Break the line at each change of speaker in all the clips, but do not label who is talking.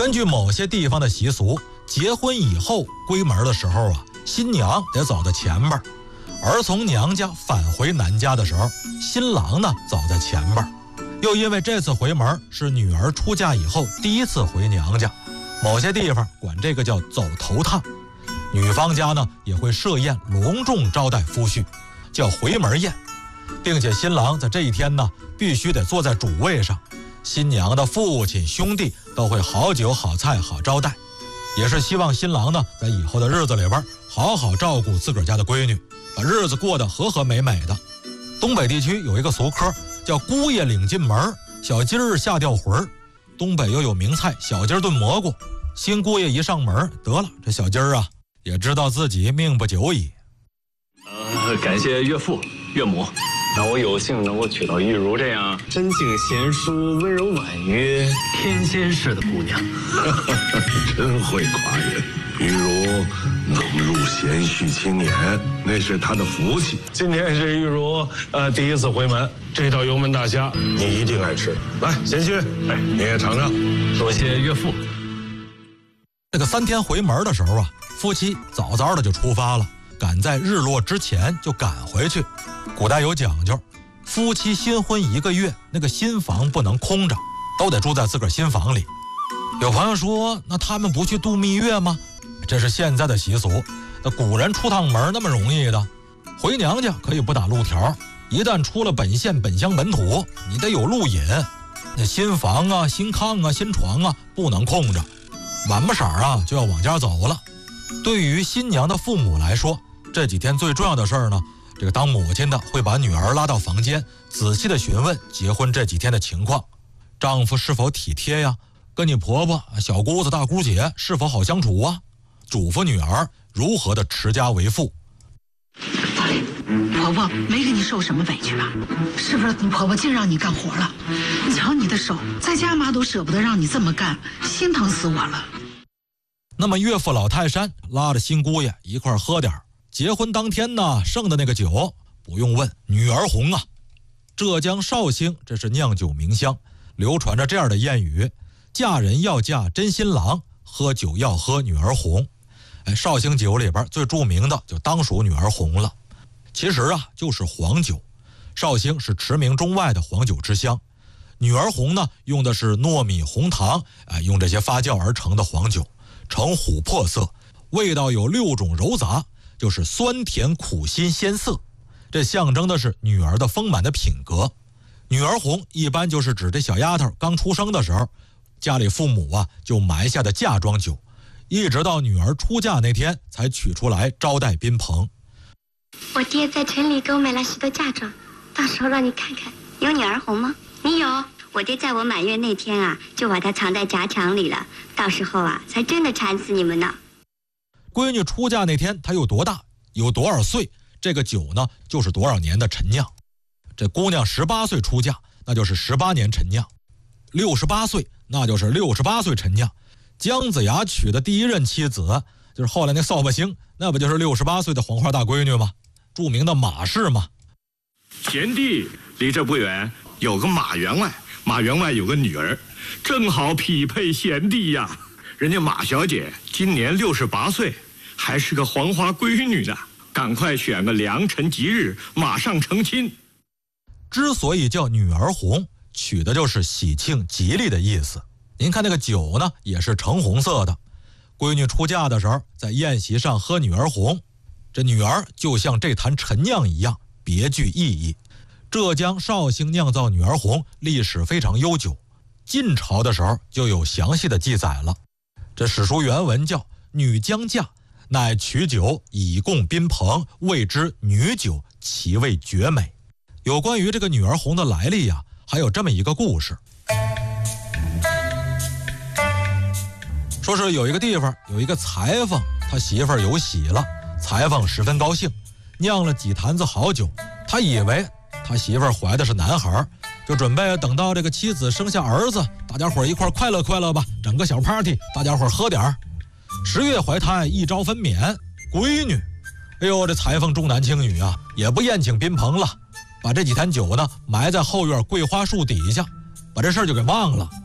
根据某些地方的习俗，结婚以后归门的时候啊，新娘得走在前边，而从娘家返回男家的时候，新郎呢走在前边。又因为这次回门是女儿出嫁以后第一次回娘家，某些地方管这个叫走头趟。女方家呢也会设宴隆重招待夫婿，叫回门宴，并且新郎在这一天呢必须得坐在主位上，新娘的父亲兄弟都会好酒好菜好招待，也是希望新郎呢在以后的日子里边好好照顾自个儿家的闺女，把日子过得和和美美的。东北地区有一个俗科叫姑爷领进门，小鸡儿下吊魂儿。东北又有名菜小鸡儿炖蘑菇，新姑爷一上门，得了，这小鸡儿啊也知道自己命不久矣。
感谢岳父岳母，让我有幸能够娶到玉茹这样真静贤淑、温柔婉约、天仙式的姑娘。
真会夸人，玉茹能入贤婿青年，那是她的福气。
今天是玉茹第一次回门，这道油焖大虾你一定爱吃。来，贤婿，你也尝尝。
多谢岳父。
这个3天回门的时候啊，夫妻早早的就出发了，赶在日落之前就赶回去。古代有讲究，夫妻新婚1个月，那个新房不能空着，都得住在自个儿新房里。有朋友说，那他们不去度蜜月吗？这是现在的习俗，那古人出趟门那么容易的，回娘家可以不打路条，一旦出了本县本乡本土，你得有路引。那新房啊、新炕啊、新床啊不能空着，晚不色啊就要往家走了。对于新娘的父母来说，这几天最重要的事儿呢，这个当母亲的会把女儿拉到房间，仔细的询问结婚这几天的情况，丈夫是否体贴呀，跟你婆婆、小姑子、大姑姐是否好相处啊，嘱咐女儿如何的持家为妇。
宝莉，婆婆没给你受什么委屈吧？是不是你婆婆净让你干活了？你瞧你的手，在家妈都舍不得让你这么干，心疼死我了。
那么岳父老泰山拉着新姑爷一块喝点结婚当天呢剩的那个酒，不用问，女儿红啊。浙江绍兴这是酿酒名乡，流传着这样的谚语：嫁人要嫁真新郎，喝酒要喝女儿红。绍兴酒里边最著名的就当属女儿红了。其实啊就是黄酒，绍兴是驰名中外的黄酒之乡。女儿红呢用的是糯米、红糖，用这些发酵而成的黄酒，呈琥珀色，味道有6种糅杂，就是酸甜苦辛鲜涩，这象征的是女儿的丰满的品格。女儿红一般就是指这小丫头刚出生的时候，家里父母啊就埋下的嫁妆酒，一直到女儿出嫁那天才取出来招待宾朋。
我爹在城里给我买了许多嫁妆，到时候让你看看。有女儿红吗？你有。我爹在我满月那天啊，就把它藏在夹墙里了，到时候啊才真的馋死你们呢。
闺女出嫁那天她有多大，有多少岁，这个酒呢就是多少年的陈酿。这姑娘18岁出嫁，那就是18年陈酿；68岁那就是68岁陈酿。姜子牙娶的第一任妻子就是后来那扫把星，那不就是68岁的黄花大闺女吗？著名的马氏嘛。
贤弟，离这不远有个马员外，马员外有个女儿，正好匹配贤弟呀。人家马小姐今年68岁，还是个黄花闺女呢，赶快选个良辰吉日，马上成亲。
之所以叫女儿红，取的就是喜庆吉利的意思。您看那个酒呢，也是橙红色的。闺女出嫁的时候，在宴席上喝女儿红，这女儿就像这坛陈酿一样，别具意义。浙江绍兴酿造女儿红历史非常悠久，晋朝的时候就有详细的记载了。这史书原文叫女将嫁，乃取酒以供宾朋，谓之女酒，其味绝美。有关于这个女儿红的来历呀，还有这么一个故事。说是有一个地方有一个裁缝，他媳妇儿有喜了，裁缝十分高兴，酿了几坛子好酒，他以为他媳妇儿怀的是男孩，就准备等到这个妻子生下儿子，大家伙一块快乐快乐吧，整个小 party， 大家伙喝点儿。10月怀胎，一朝分娩，闺女。哎呦，这裁缝重男轻女啊，也不宴请宾朋了，把这几坛酒呢埋在后院桂花树底下，把这事儿就给忘了。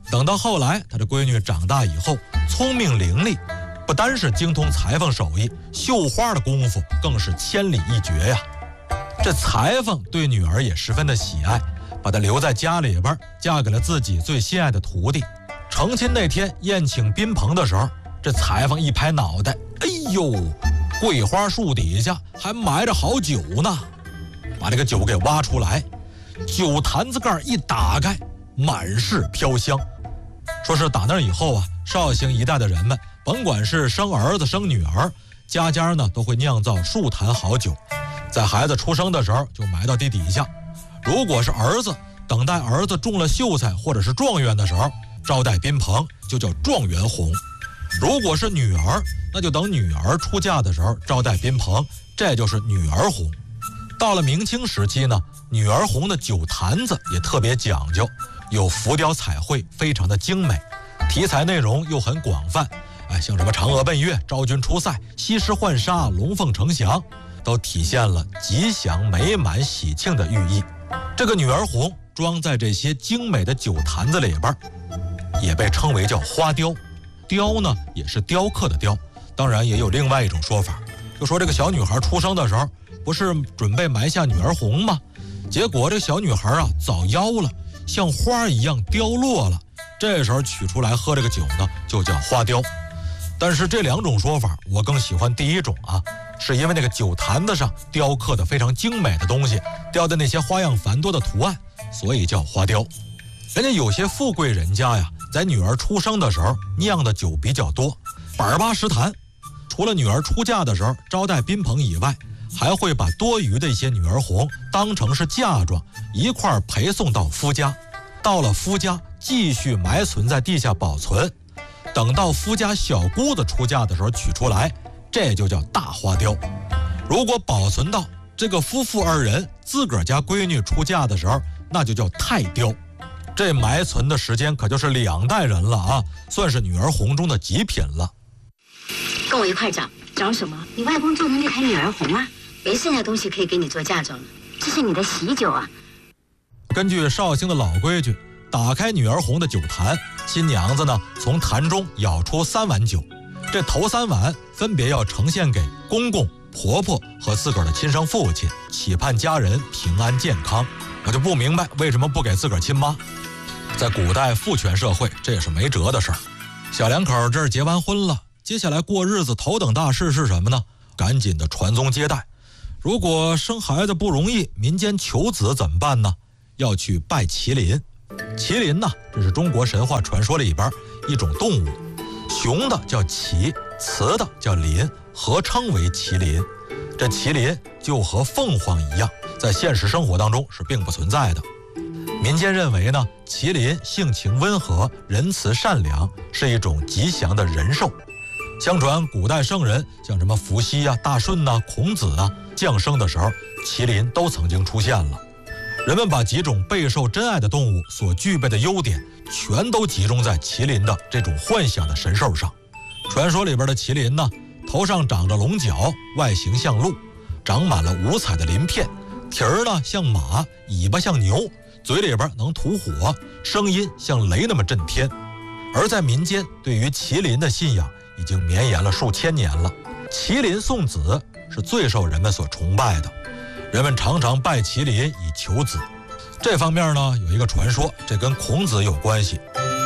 等到后来，他的闺女长大以后，聪明伶俐，不单是精通裁缝手艺，绣花的功夫更是千里一绝呀。这裁缝对女儿也十分的喜爱，把她留在家里边，嫁给了自己最心爱的徒弟。成亲那天宴请宾朋的时候，这裁缝一拍脑袋，哎呦，桂花树底下还埋着好酒呢，把这个酒给挖出来，酒坛子盖一打开，满是飘香。说是打那以后啊，绍兴一带的人们，甭管是生儿子生女儿，家家呢都会酿造数坛好酒，在孩子出生的时候就埋到地底下。如果是儿子，等待儿子中了秀才或者是状元的时候，招待宾朋就叫状元红。如果是女儿，那就等女儿出嫁的时候招待宾朋，这就是女儿红。到了明清时期呢，女儿红的酒坛子也特别讲究，有浮雕彩绘，非常的精美，题材内容又很广泛，像什么嫦娥奔月、昭君出塞、西施浣纱、龙凤呈祥，都体现了吉祥美满喜庆的寓意。这个女儿红装在这些精美的酒坛子里边，也被称为叫花雕。雕呢也是雕刻的雕，当然也有另外一种说法，就说这个小女孩出生的时候不是准备埋下女儿红吗？结果这小女孩啊早夭了，像花一样凋落了，这时候取出来喝这个酒呢，就叫花雕。但是这两种说法，我更喜欢第一种啊，是因为那个酒坛子上雕刻的非常精美的东西，雕的那些花样繁多的图案，所以叫花雕。人家有些富贵人家呀，在女儿出生的时候酿的酒比较多，板儿八十坛。除了女儿出嫁的时候招待宾朋以外，还会把多余的一些女儿红当成是嫁妆，一块儿陪送到夫家。到了夫家继续埋存在地下保存，等到夫家小姑子出嫁的时候取出来，这就叫大花雕。如果保存到这个夫妇二人自个儿家闺女出嫁的时候，那就叫太雕。这埋存的时间可就是2代人了啊，算是女儿红中的极品了。
跟我一块找什么？你外公做的那台女儿红啊，没剩下东西可以给你做嫁妆了。这是你的喜酒啊。
根据绍兴的老规矩，打开女儿红的酒坛，新娘子呢从坛中舀出3碗酒，这头3碗分别要呈现给公公、婆婆和自个儿的亲生父亲，期盼家人平安健康。我就不明白为什么不给自个儿亲妈。在古代父权社会，这也是没辙的事儿。小两口这儿结完婚了，接下来过日子头等大事是什么呢？赶紧的传宗接代。如果生孩子不容易，民间求子怎么办呢？要去拜麒麟。麒麟呢，这是中国神话传说里边一种动物，雄的叫麒，雌的叫麟，合称为麒麟。这麒麟就和凤凰一样，在现实生活当中是并不存在的。民间认为呢，麒麟性情温和，仁慈善良，是一种吉祥的人兽。相传古代圣人像什么伏羲啊、大舜啊、孔子啊，降生的时候麒麟都曾经出现了。人们把几种备受珍爱的动物所具备的优点全都集中在麒麟的这种幻想的神兽上。传说里边的麒麟呢，头上长着龙角，外形像鹿，长满了五彩的鳞片，蹄儿呢像马，尾巴像牛，嘴里边能吐火，声音像雷那么震天。而在民间对于麒麟的信仰已经绵延了数千年了，麒麟送子是最受人们所崇拜的，人们常常拜麒麟以求子。这方面呢，有一个传说，这跟孔子有关系。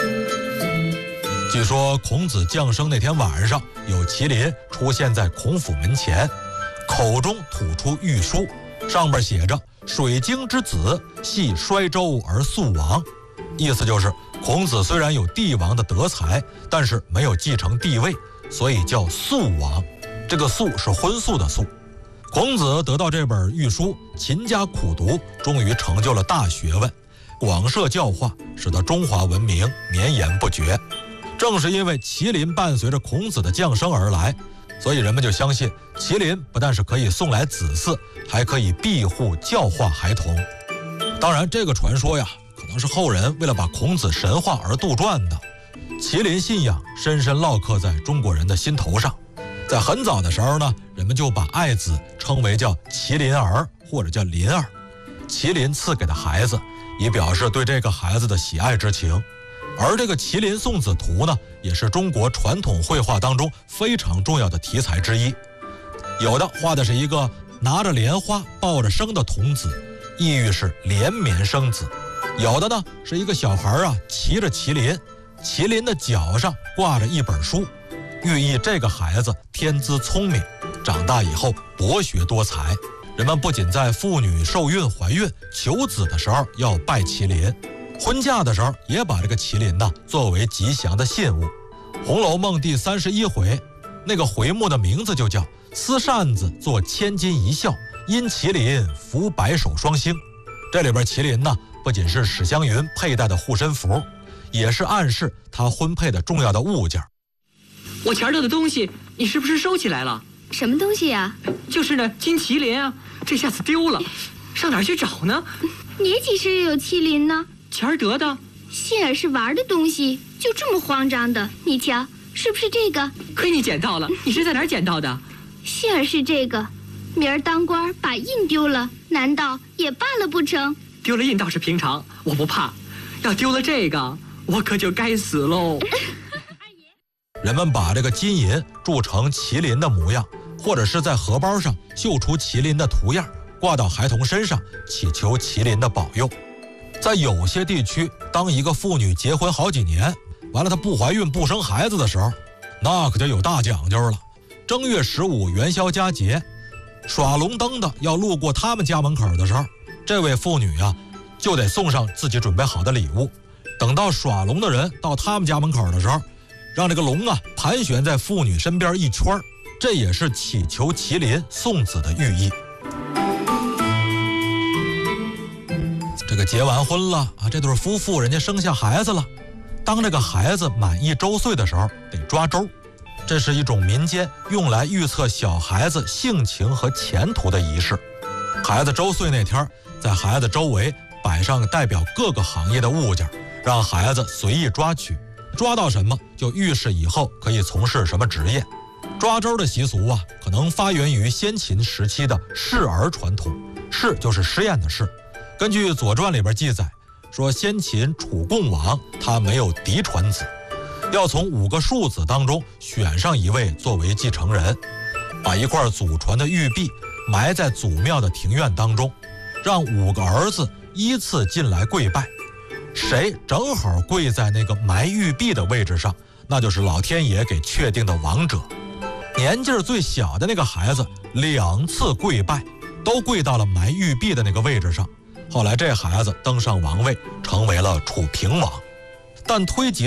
据说孔子降生那天晚上，有麒麟出现在孔府门前，口中吐出玉书，上边写着水晶之子，系衰周而速亡。意思就是孔子虽然有帝王的德才，但是没有继承帝位，所以叫速王。这个速是荤素的素。孔子得到这本玉书，勤加苦读，终于成就了大学问，广设教化，使得中华文明绵延不绝。正是因为麒麟伴随着孔子的降生而来，所以人们就相信麒麟不但是可以送来子嗣，还可以庇护教化孩童。当然这个传说呀，可能是后人为了把孔子神化而杜撰的。麒麟信仰深深烙刻在中国人的心头上。在很早的时候呢，人们就把爱子称为叫麒麟儿或者叫麟儿，麒麟赐给的孩子，以表示对这个孩子的喜爱之情。 而这个麒麟送子图呢，也是中国传统绘画当中非常重要的题材之一。有的画的是一个拿着莲花抱着生的童子，意喻是连绵生子；有的呢是一个小孩骑着麒麟，麒麟的脚上挂着一本书，寓意这个孩子天资聪明，长大以后博学多才。人们不仅在妇女受孕、怀孕、求子的时候要拜麒麟，婚嫁的时候也把这个麒麟作为吉祥的信物。《红楼梦》第31回，那个回目的名字就叫撕扇子做千金一笑，因麒麟扶白首双星。这里边麒麟不仅是史湘云佩戴的护身符，也是暗示她婚配的重要的物件。
我前儿的东西你是不是收起来了？
什么东西呀？
就是那金麒麟啊，这下子丢了，上哪儿去找呢？
你几时有麒麟呢？
前儿得的。
杏儿是玩的东西，就这么慌张的，你瞧，是不是这个？
亏你捡到了，你是在哪儿捡到的？
杏儿是这个，明儿当官把印丢了，难道也罢了不成？
丢了印倒是平常，我不怕，要丢了这个，我可就该死喽。
人们把这个金银铸成麒麟的模样，或者是在荷包上绣出麒麟的图样，挂到孩童身上，祈求麒麟的保佑。在有些地区，当一个妇女结婚好几年，完了她不怀孕不生孩子的时候，那可就有大讲究了。正月15元宵佳节，耍龙灯的要路过他们家门口的时候，这位妇女就得送上自己准备好的礼物。等到耍龙的人到他们家门口的时候，让这个龙盘旋在妇女身边一圈，这也是祈求麒麟送子的寓意。这个结完婚了这对夫妇人家生下孩子了，当这个孩子满1周岁的时候得抓周，这是一种民间用来预测小孩子性情和前途的仪式。孩子周岁那天，在孩子周围摆上代表各个行业的物件，让孩子随意抓取，抓到什么就预示以后可以从事什么职业。抓周的习俗可能发源于先秦时期的试儿传统，试就是试验的试。根据《左传》里边记载说，先秦楚共王他没有嫡传子，要从5个庶子当中选上1位作为继承人，把一块祖传的玉璧埋在祖庙的庭院当中，让5个儿子依次进来跪拜，谁正好跪在那个埋玉璧的位置上，那就是老天爷给确定的王者。年纪最小的那个孩子2次跪拜，都跪到了埋玉璧的那个位置上。后来这孩子登上王位，成为了楚平王。但推及